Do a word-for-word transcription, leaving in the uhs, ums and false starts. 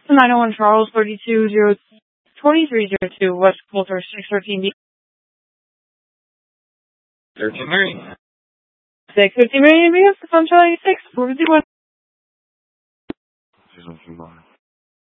nine oh one Charles, thirty-two zero twenty-three zero two West Coulter, six thirteen B. thirteen three. six fifty million B S, Sunshine six, four fifty-one. She's on two line.